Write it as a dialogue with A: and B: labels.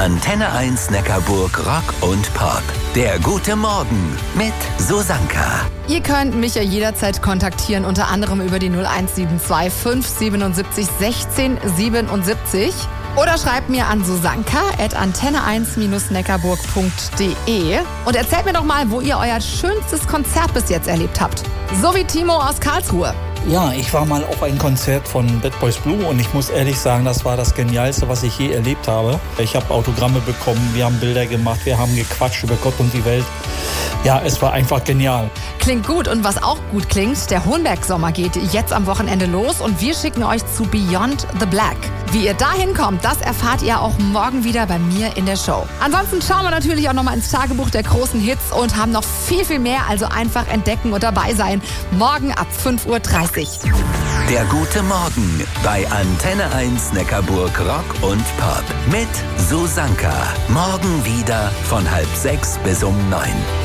A: Antenne 1 Neckarburg Rock und Pop. Der gute Morgen mit Susanka.
B: Ihr könnt mich ja jederzeit kontaktieren, unter anderem über die 0172 577 16 77. Oder schreibt mir an susanka@antenne1-neckarburg.de und erzählt mir doch mal, wo ihr euer schönstes Konzert bis jetzt erlebt habt. So wie Timo aus Karlsruhe.
C: Ja, ich war mal auf ein Konzert von Bad Boys Blue und ich muss ehrlich sagen, das war das Genialste, was ich je erlebt habe. Ich habe Autogramme bekommen, wir haben Bilder gemacht, wir haben gequatscht über Gott und die Welt. Ja, es war einfach genial.
B: Klingt gut, und was auch gut klingt, der Hohenberg-Sommer geht jetzt am Wochenende los und wir schicken euch zu Beyond the Black. Wie ihr da hinkommt, das erfahrt ihr auch morgen wieder bei mir in der Show. Ansonsten schauen wir natürlich auch nochmal ins Tagebuch der großen Hits und haben noch viel, viel mehr, also einfach entdecken und dabei sein. Morgen ab 5:30 Uhr.
A: Der gute Morgen bei Antenne 1 Neckarburg Rock und Pop mit Susanka. Morgen wieder von 5:30 bis 9.